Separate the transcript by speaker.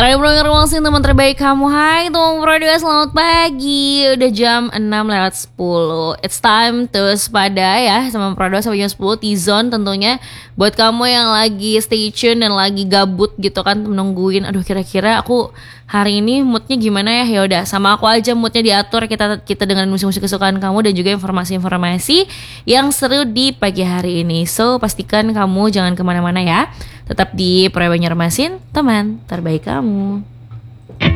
Speaker 1: Radio Pro Ngerwangsin, teman terbaik kamu. Hai teman Pro 2, selamat pagi. Udah jam 6:10. It's time to waspada ya sama Pro 2 sampai jam 10 T-Zone tentunya. Buat kamu yang lagi stay tune dan lagi gabut gitu kan, menungguin aduh kira-kira aku hari ini moodnya gimana ya. Ya udah, sama aku aja moodnya diatur, kita dengan musik-musik kesukaan kamu dan juga informasi-informasi yang seru di pagi hari ini. So pastikan kamu jangan kemana-mana ya. Tetap di Pro Banjarmasin, teman terbaik kamu.